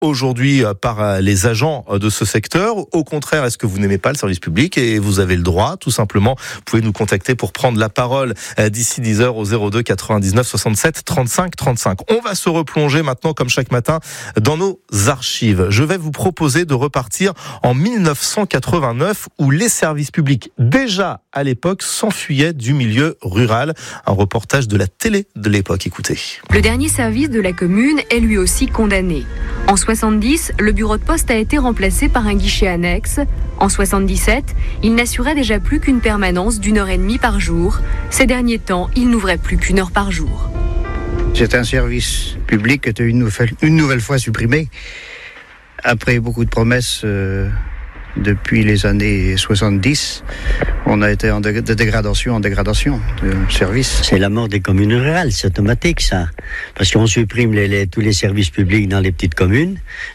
aujourd'hui par les agents de ce secteur? Au contraire, est-ce que vous n'aimez pas le service public et vous avez le droit, tout simplement? Vous pouvez nous contacter pour prendre la parole d'ici 10h au 02 99 67 35 35. On va se replonger maintenant, comme chaque matin, dans nos archives. Je vais vous proposer de repartir en 1989, où les services publics, déjà à l'époque, s'enfuyaient du milieu rural. Un reportage de la télé de l'époque, écoutez. Le dernier service de la commune est lui aussi condamné. En 70, le bureau de poste a été remplacé par un guichet annexe. En 77, il n'assurait déjà plus qu'une permanence d'1h30 par jour. Ces derniers temps, il n'ouvrait plus qu'1 heure par jour. C'est un service public qui a été une nouvelle fois supprimé. Après beaucoup de promesses depuis les années 70, on a été de dégradation en dégradation de service. C'est la mort des communes rurales, c'est automatique ça. Parce qu'on supprime tous les services publics dans les petites communes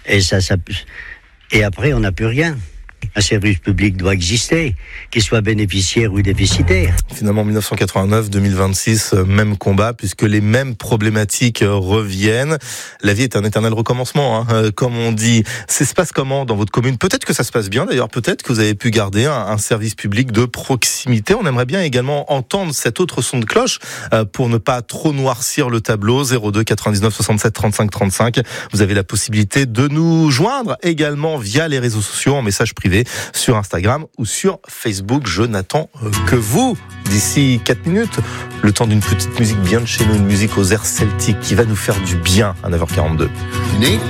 et après on n'a plus rien. Un service public doit exister, qu'il soit bénéficiaire ou déficitaire. Finalement, 1989-2026, même combat, puisque les mêmes problématiques reviennent. La vie est un éternel recommencement, comme on dit. Ça se passe comment dans votre commune? Peut-être que ça se passe bien, d'ailleurs, peut-être que vous avez pu garder un service public de proximité. On aimerait bien également entendre cet autre son de cloche pour ne pas trop noircir le tableau. 02 99 67 35 35. Vous avez la possibilité de nous joindre également via les réseaux sociaux en message privé sur Instagram ou sur Facebook. Je n'attends que vous d'ici 4 minutes. Le temps d'une petite musique bien de chez nous, une musique aux airs celtiques qui va nous faire du bien à 9h42.